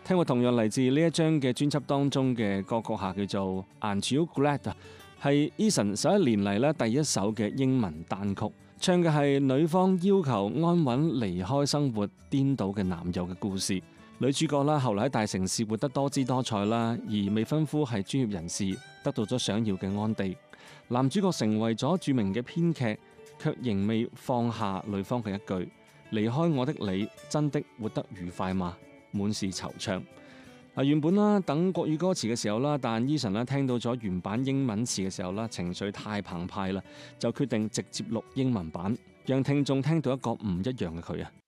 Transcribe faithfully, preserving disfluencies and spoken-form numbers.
聽過同樣嚟自呢一張嘅專輯當中嘅歌曲下，叫做《Aren't You Glad》啊，係 Eason 十一年嚟咧第一首嘅英文單曲，唱嘅係女方要求安穩離開生活顛倒嘅男友嘅故事。女主角啦，後來喺大城市活得多姿多彩啦，而未婚夫係專業人士，得到咗想要嘅安定。男主角成為咗著名嘅編劇，卻仍未放下女方嘅一句：離開我的你，真的活得愉快嗎？滿是惆悵。原本啦等國語歌詞嘅時候啦，但 Eason 啦聽到咗原版英文詞嘅時候啦，情緒太澎湃啦，就決定直接錄英文版，讓聽眾聽到一個唔一樣嘅佢啊！